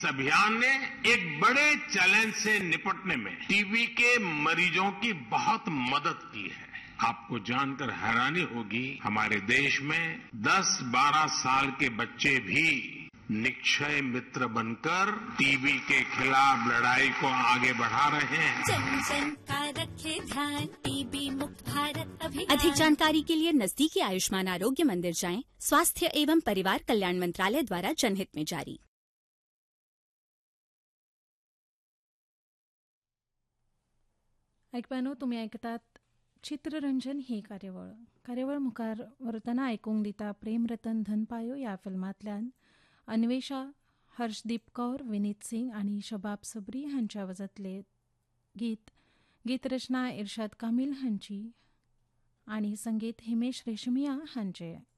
इस अभियान ने एक बड़े चैलेंज से निपटने में टीबी के मरीजों की बहुत मदद की है। आपको जानकर हैरानी होगी, हमारे देश में 10-12 साल के बच्चे भी निक्षय मित्र बनकर टीबी के खिलाफ लड़ाई को आगे बढ़ा रहे हैं। जन जन का रखे ध्यान, टीबी मुक्त भारत अभियान। अधिक जानकारी के लिए नजदीकी आयुष्मान आरोग्य मंदिर जाएं। स्वास्थ्य एवं परिवार कल्याण मंत्रालय द्वारा जनहित में जारी। ऐकप्यानो, तुम्ही ऐकतात चित्ररंजन ही कार्यवळ मुखार व्हरतना आयकूंक दिता प्रेम रतन धन पायो ह्या फिल्मांतल्यान अन्वेषा, हर्षदीप कौर, विनीत सिंग आनी शबाब सबरी हांच्या आवाजांतले गीत रचना इर्शाद कामील हांची आनी संगीत हिमेश रेशमिया हांचे.